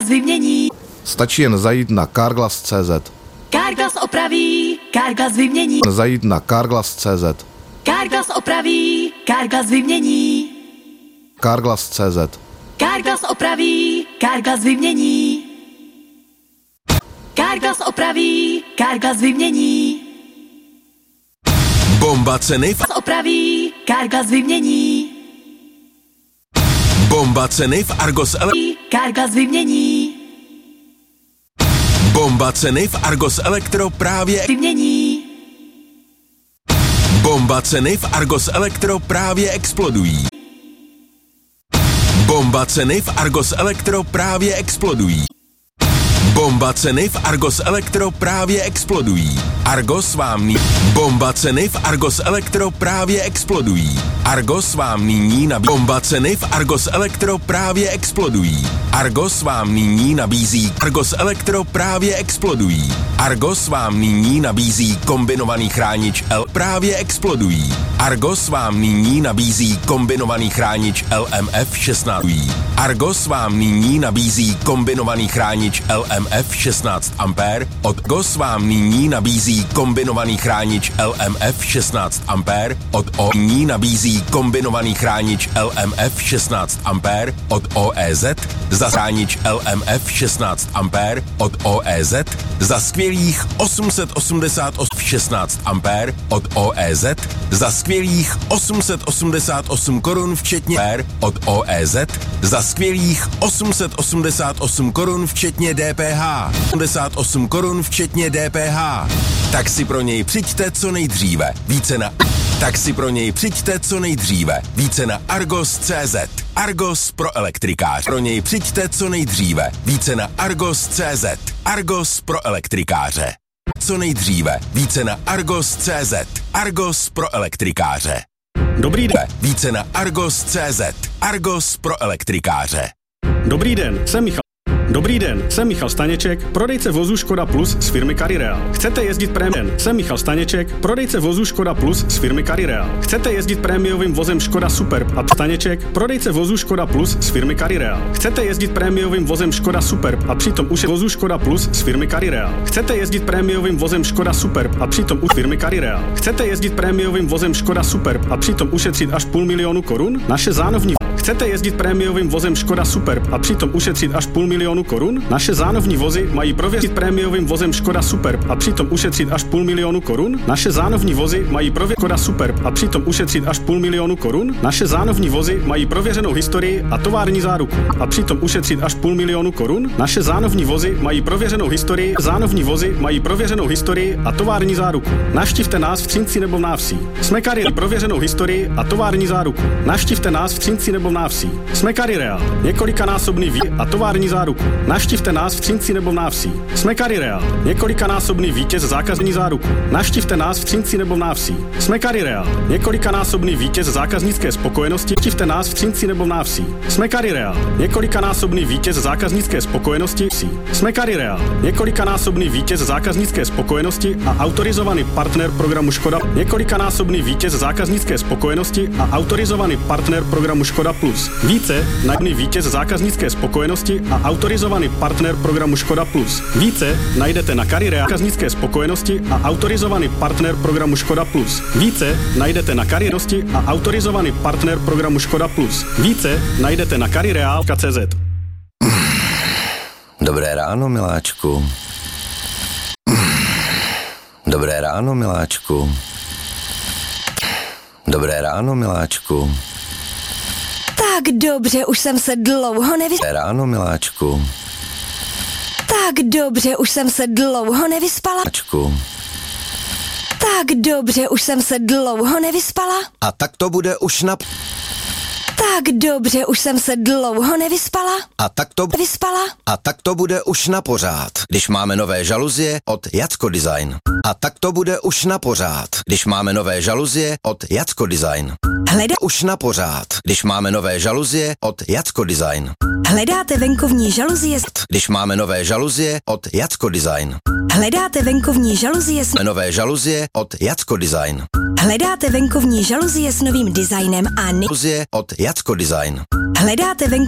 vymění. Stačí jen zajít na Carglass.cz. Carglass opraví, Carglass vymění. Zajít na Carglass.cz. Carglass opraví, Carglass vymění. Carglass.cz. Carglass opraví, Carglass vymění. Carglass opraví, Carglass vymění. Bomba ceny v Opraví, Carglass vymění. Bomba ceny v Argos Carglass vymění. Bomba ceny v Argos Elektro právě Vymění. Bomba ceny v Argos Elektro právě explodují. Bomba ceny v Argos Elektro právě explodují. Bomba ceny v Argos Elektro právě explodují. Argos vám Bomba ceny v Argos Elektro právě explodují. Argos vám nyní Bomba ceny v Argos Elektro právě explodují. Argos vám nyní nabízí Argos Elektro právě explodují. Argos vám nyní nabízí kombinovaný chránič L právě explodují. Argos vám nyní nabízí kombinovaný chránič LMF 16. Argos vám nyní nabízí kombinovaný chránič LMF 16 A. Od Argos vám nyní nabízí kombinovaný chránič LMF 16 A. Od O nyní nabízí kombinovaný chránič LMF 16 A. Od OEZ za chránič LMF 16 A. Od OEZ za skvělých 888 16 A. Od OEZ za skvělých 888 korun včetně od OEZ za skvělých 888 korun včetně DPH. 88 korun včetně DPH. Tak si pro něj přijďte co nejdříve. Více na Argos.cz. Argos pro elektrikář. Pro něj přijďte co nejdříve. Více na Argos.cz. Argos pro elektrikáře. Co nejdříve. Více na Argos.cz. Argos pro elektrikáře. Dobrý den. Více na Argos.cz. Argos pro elektrikáře. Dobrý den, jsem Michal Staněček, prodejce vozů Škoda Plus z firmy Carireal. Chcete jezdit Jsem Michal Staněček, prodejce vozů Škoda Plus z firmy Carireal. Chcete jezdit prémiovým vozem Škoda Superb a Staněček, prodejce vozů Škoda Plus z firmy Carireal. Chcete jezdit prémiovým vozem Škoda Superb a přitom už je vozů Škoda Plus z firmy Carireal. Chcete jezdit prémiovým vozem Škoda Superb a přitom už firmy Carireal. Chcete jezdit prémiovým vozem Škoda Superb a přitom ušetřit až 500 000 korun? Naše zánovní Chcete jezdit prémiovým vozem Škoda Superb a přitom ušetřit až 500 000 korun? Naše zánovní vozy mají prověřit prémiovým vozem Škoda Superb a přitom ušetřit až 500 000 korun? Naše zánovní vozy mají prověřit Škoda Superb a přitom ušetřit až 500 000 korun? Naše zánovní vozy mají prověřenou historii a tovární záruku a přitom ušetřit až 500 000 korun? Naše zánovní vozy mají prověřenou historii, a tovární záruku. Navštivte nás v Třinci nebo v Návsí. Jsme Carireal, prověřenou historii a tovární záruku. Navštivte nás v Třinci nebo v Návsí. Jsme Carireal, několikanásobný a tovární záruku. Navštivte nás v Třinci nebo v Návsí. Jsme Carireal, několikanásobný vítěz zákazní záruku. Navštivte nás v Třinci nebo v Návsí. Jsme Carireal, několikanásobný vítěz zákaznické spokojenosti. Navštivte nás v Třinci nebo v Návsí. Jsme Carireal, několikanásobný vítěz zákaznické spokojenosti. Jsme Carireal, několikanásobný vítěz zákaznické spokojenosti a autorizovaný partner programu Škoda. Několikanásobný vítěz zákaznické spokojenosti a autorizovaný partner programu Škoda Plus. Více najdete vítěz zákaznické spokojenosti a autorizovaný partner programu Škoda Plus. Více najdete na Carireal zákaznické spokojenosti a autorizovaný partner programu Škoda Plus. Více najdete na Carireal a autorizovaný partner programu Škoda Plus. Více najdete na Carireal.cz. Dobré ráno, miláčku. Dobré ráno, miláčku. Dobré ráno, miláčku. Tak dobře, už jsem se dlouho Dobré ráno, miláčku. Tak dobře, už jsem se dlouho nevyspala. Tak dobře, už jsem se dlouho nevyspala. A tak to bude už na... Tak dobře, už jsem se dlouho nevyspala. A tak to bude už na pořád, když máme nové žaluzie od Jacko Design. A tak to bude už na pořád, když máme nové žaluzie od Jacko Design. Už na pořád, když máme nové žaluzie od Jacko Design. Hledáte venkovní žaluzie? Když máme nové žaluzie od Jacko Design. Hledáte venkovní žaluzie s... Nové žaluzie od Jacko Design. Hledáte venkovní žaluzie s novým designem a Žaluzie od Jacko Design. Hledáte venkovní